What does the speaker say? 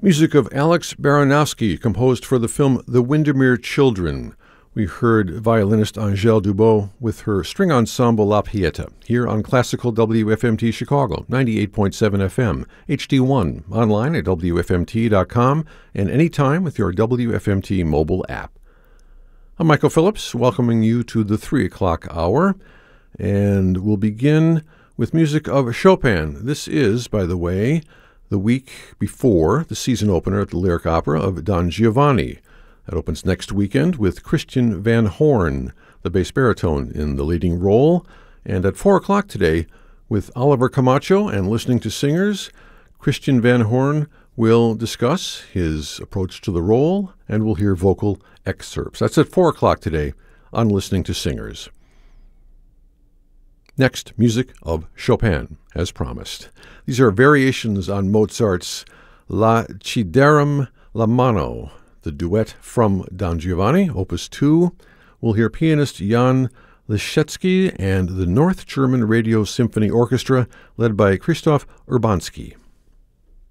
Music of Alex Baranowski, composed for the film The Windermere Children. We heard violinist Angèle Dubot with her string ensemble La Pieta, here on Classical WFMT Chicago, 98.7 FM, HD1, online at WFMT.com, and anytime with your WFMT mobile app. I'm Michael Phillips, welcoming you to the 3 o'clock hour, and we'll begin with music of Chopin. This is, by the way, the week before the season opener at the Lyric Opera of Don Giovanni. That opens next weekend with Christian Van Horn, the bass baritone, in the leading role. And at 4 o'clock today, with Oliver Camacho and Listening to Singers, Christian Van Horn will discuss his approach to the role, and we'll hear vocal excerpts. That's at 4 o'clock today on Listening to Singers. Next, music of Chopin, as promised. These are variations on Mozart's La Chiederam la Mano, the duet from Don Giovanni, Opus 2. We'll hear pianist Jan Liszewski and the North German Radio Symphony Orchestra, led by Krzysztof Urbanski.